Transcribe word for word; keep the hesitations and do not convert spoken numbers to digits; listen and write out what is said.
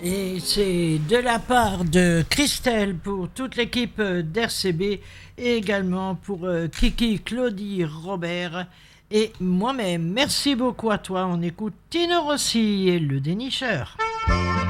Et c'est de la part de Christelle pour toute l'équipe d'R C B et également pour euh, Kiki, Claudie, Robert et moi-même. Merci beaucoup à toi. On écoute Tino Rossi et le dénicheur.